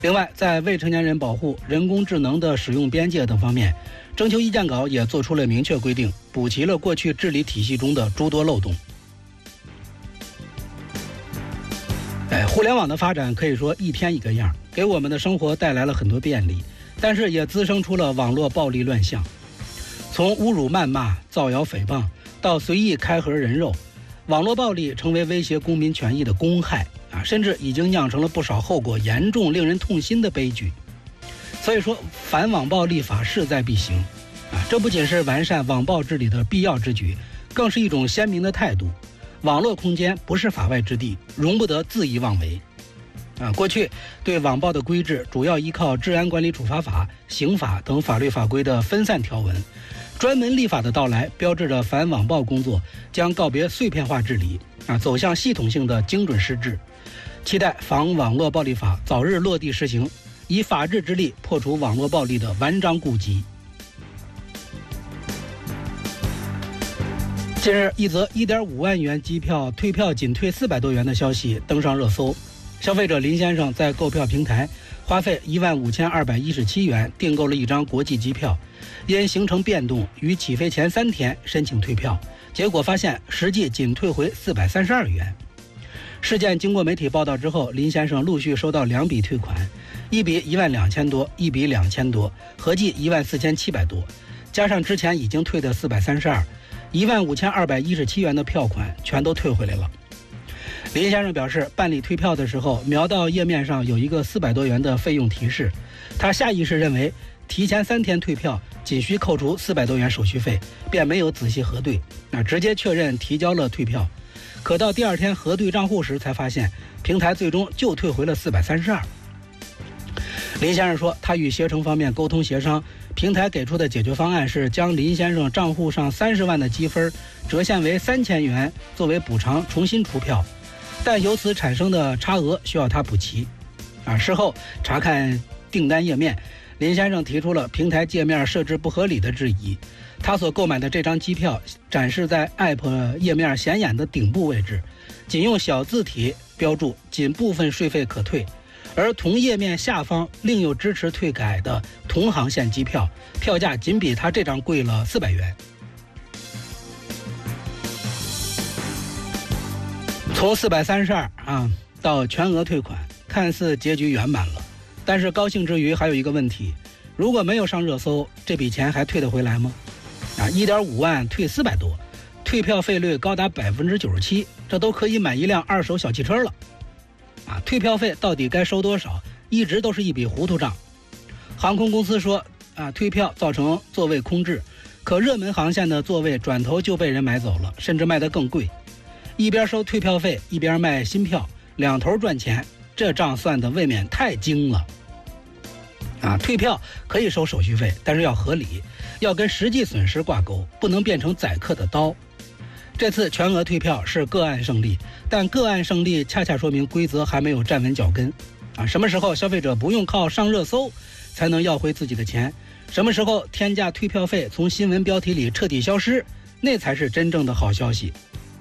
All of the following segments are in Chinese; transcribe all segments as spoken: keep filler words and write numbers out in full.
另外，在未成年人保护、人工智能的使用边界等方面，征求意见稿也做出了明确规定，补齐了过去治理体系中的诸多漏洞。哎，互联网的发展可以说一天一个样，给我们的生活带来了很多便利，但是也滋生出了网络暴力乱象。从侮辱、谩骂、造谣、诽谤到随意开盒人肉，网络暴力成为威胁公民权益的公害啊，甚至已经酿成了不少后果严重、令人痛心的悲剧。所以说，反网暴立法势在必行啊！这不仅是完善网暴治理的必要之举，更是一种鲜明的态度。网络空间不是法外之地，容不得恣意妄为啊！过去对网暴的规制主要依靠治安管理处罚法、刑法等法律法规的分散条文，专门立法的到来，标志着反网暴工作将告别碎片化治理啊，走向系统性的精准施治。期待防网络暴力法早日落地实行，以法治之力破除网络暴力的顽瘴痼疾。近日，一则 一点五万元机票退票仅退四百多元的消息登上热搜。消费者林先生在购票平台花费一万五千二百一十七元订购了一张国际机票，因行程变动，于起飞前三天申请退票，结果发现实际仅退回四百三十二元。事件经过媒体报道之后，林先生陆续收到两笔退款，一笔一万两千多，一笔两千多，合计一万四千七百多，加上之前已经退的四百三十二，一万五千二百一十七元的票款全都退回来了。林先生表示，办理退票的时候，瞄到页面上有一个四百多元的费用提示，他下意识认为提前三天退票仅需扣除四百多元手续费，便没有仔细核对，那直接确认提交了退票。可到第二天核对账户时才发现，平台最终就退回了四百三十二。林先生说，他与携程方面沟通协商，平台给出的解决方案是将林先生账户上三十万的积分折现为三千元作为补偿，重新出票，但由此产生的差额需要他补齐。啊，事后查看订单页面，林先生提出了平台界面设置不合理的质疑。他所购买的这张机票展示在 App 页面显眼的顶部位置，仅用小字体标注仅部分税费可退，而同页面下方另有支持退改的同航线机票，票价仅比他这张贵了四百元。从四百三十二啊到全额退款，看似结局圆满了，但是高兴之余还有一个问题，如果没有上热搜，这笔钱还退得回来吗？啊，一点五万退四百多，退票费率高达百分之九十七，这都可以买一辆二手小汽车了。啊，退票费到底该收多少，一直都是一笔糊涂账。航空公司说，啊，退票造成座位空置，可热门航线的座位转头就被人买走了，甚至卖得更贵。一边收退票费，一边卖新票，两头赚钱，这账算得未免太精了。啊，退票可以收手续费，但是要合理，要跟实际损失挂钩，不能变成宰客的刀。这次全额退票是个案胜利，但个案胜利恰恰说明规则还没有站稳脚跟。啊，什么时候消费者不用靠上热搜才能要回自己的钱？什么时候天价退票费从新闻标题里彻底消失？那才是真正的好消息。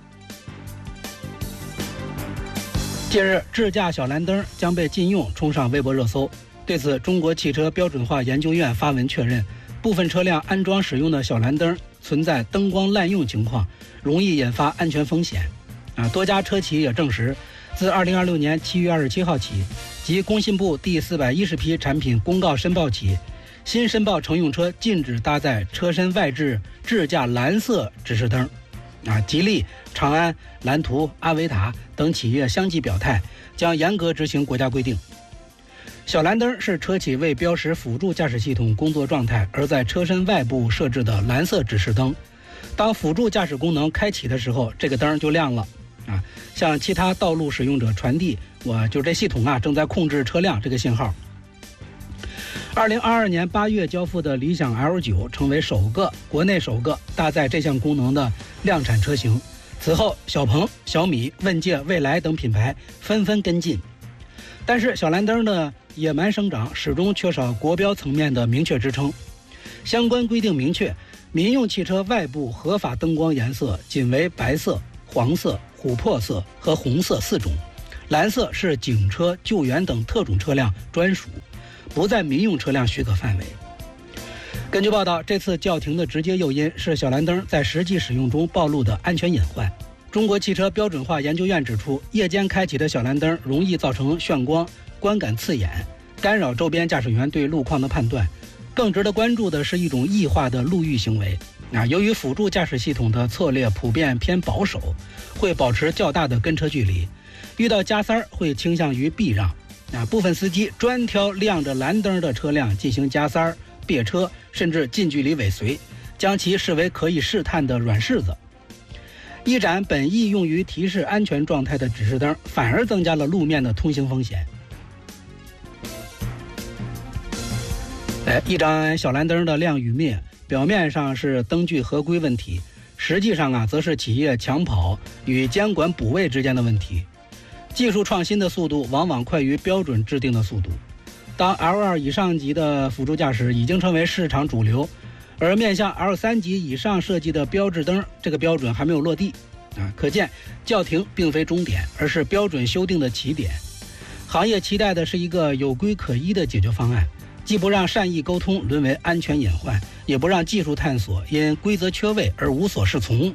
近日，智驾小蓝灯将被禁用，冲上微博热搜。对此，中国汽车标准化研究院发文确认，部分车辆安装使用的小蓝灯存在灯光滥用情况，容易引发安全风险。啊，多家车企也证实，自二零二六年七月二十七号起，即工信部第四百一十批产品公告申报起，新申报乘用车禁止搭载车身外置智驾蓝色指示灯。啊，吉利、长安、蓝图、阿维塔等企业相继表态，将严格执行国家规定。小蓝灯是车企为标识辅助驾驶系统工作状态而在车身外部设置的蓝色指示灯。当辅助驾驶功能开启的时候，这个灯就亮了。啊，向其他道路使用者传递，我就这系统啊正在控制车辆这个信号。二零二二年八月交付的理想 L 九成为首个国内首个搭载这项功能的量产车型。此后，小鹏、小米、问界、蔚来等品牌纷纷跟进。但是，小蓝灯的野蛮生长始终缺少国标层面的明确支撑。相关规定明确，民用汽车外部合法灯光颜色仅为白色、黄色、琥珀色和红色四种， 蓝色是警车、救援等特种车辆专属，不在民用车辆许可范围。根据报道，这次叫停的直接诱因是小蓝灯在实际使用中暴露的安全隐患。中国汽车标准化研究院指出，夜间开启的小蓝灯容易造成眩光、观感刺眼，干扰周边驾驶员对路况的判断。更值得关注的是一种异化的路遇行为。啊，由于辅助驾驶系统的策略普遍偏保守，会保持较大的跟车距离，遇到加塞儿会倾向于避让。啊，部分司机专挑亮着蓝灯的车辆进行加塞儿、别车，甚至近距离尾随，将其视为可以试探的软柿子。一盏本意用于提示安全状态的指示灯，反而增加了路面的通行风险。哎，一盏小蓝灯的亮与灭，表面上是灯具合规问题，实际上啊，则是企业抢跑与监管补位之间的问题。技术创新的速度往往快于标准制定的速度。当 L 二 以上级的辅助驾驶已经成为市场主流，而面向 L 三 级以上设计的标志灯这个标准还没有落地啊，可见叫停并非终点，而是标准修订的起点。行业期待的是一个有规可依的解决方案，既不让善意沟通沦为安全隐患，也不让技术探索因规则缺位而无所适从。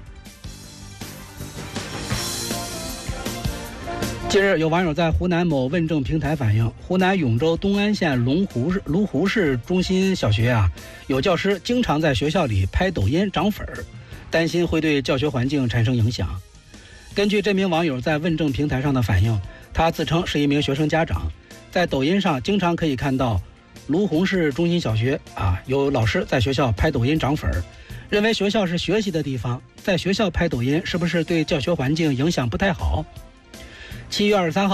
近日，有网友在湖南某问政平台反映，湖南永州东安县龙湖市芦湖市中心小学啊，有教师经常在学校里拍抖音涨粉儿，担心会对教学环境产生影响。根据这名网友在问政平台上的反映，他自称是一名学生家长，在抖音上经常可以看到芦湖市中心小学啊有老师在学校拍抖音涨粉儿，认为学校是学习的地方，在学校拍抖音是不是对教学环境影响不太好？七月二十三号。